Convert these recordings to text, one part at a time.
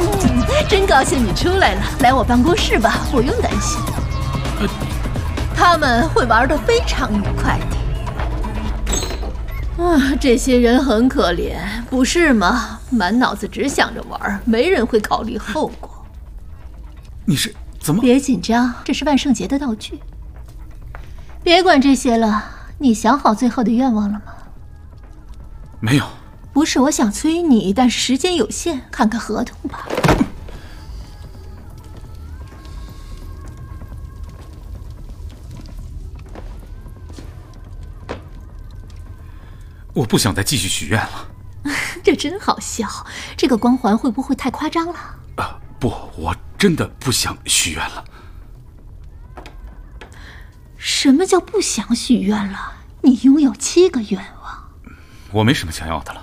真高兴你出来了，来我办公室吧，不用担心。他们会玩得非常愉快的。啊，这些人很可怜，不是吗？满脑子只想着玩，没人会考虑后果。 你是怎么？ 别紧张，这是万圣节的道具。别管这些了，你想好最后的愿望了吗？ 没有。 不是我想催你，但是时间有限，看看合同吧。 我不想再继续许愿了。 这真好笑，这个光环会不会太夸张了？ 不，我真的不想许愿了。 什么叫不想许愿了？你拥有7个愿望。 我没什么想要的了。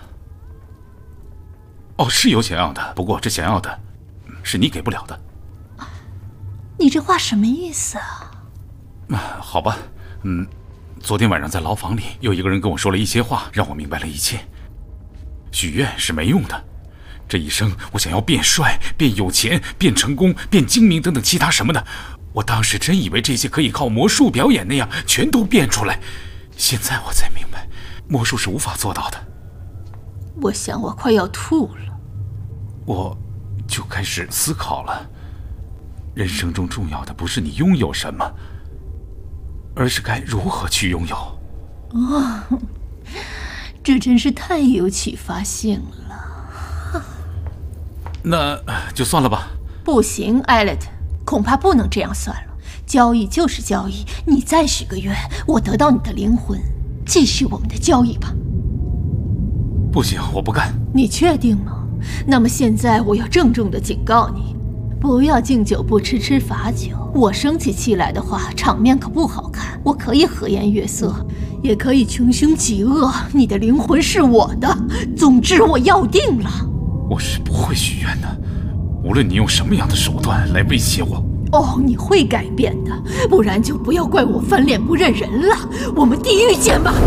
哦，是有想要的，不过这想要的是你给不了的。 你这话什么意思啊？ 好吧，昨天晚上在牢房里，有一个人跟我说了一些话，让我明白了一切。许愿是没用的，这一生我想要变帅、变有钱、变成功、变精明等等其他什么的，我当时真以为这些可以靠魔术表演那样全都变出来，现在我才明白，魔术是无法做到的。 我想我快要吐了。 我就开始思考了，人生中重要的不是你拥有什么，而是该如何去拥有。 哦，这真是太有启发性了。 那就算了吧。 不行，艾略特，恐怕不能这样算了。交易就是交易，你再许个愿，我得到你的灵魂，继续我们的交易吧。 不行，我不干。 你确定吗？那么现在我要郑重地警告你，不要敬酒不吃吃罚酒。我生起气来的话，场面可不好看。我可以和颜悦色，也可以穷凶极恶。你的灵魂是我的，总之我要定了。 我是不会许愿的，无论你用什么样的手段来威胁我。 哦，你会改变的，不然就不要怪我翻脸不认人了。我们地狱见吧。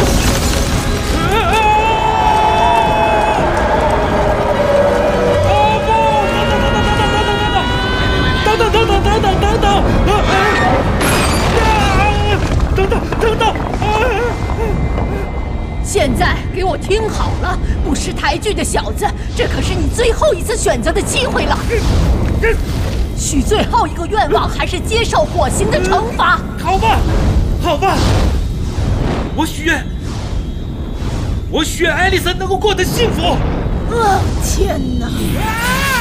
现在给我听好了，不识抬举的小子，这可是你最后一次选择的机会了。许最后一个愿望，还是接受火刑的惩罚？ 好吧，好吧，我许愿艾丽森能够过得幸福。 天哪！